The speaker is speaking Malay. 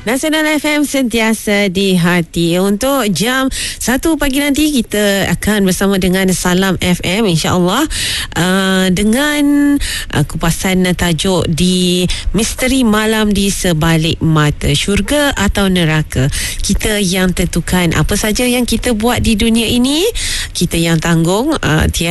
Nasional FM sentiasa di hati. Untuk jam 1 pagi nanti kita akan bersama dengan Salam FM, insya-Allah, dengan kupasan tajuk di Misteri Malam di Sebalik Mata, syurga atau neraka. Kita yang tentukan apa saja yang kita buat di dunia ini, kita yang tanggung.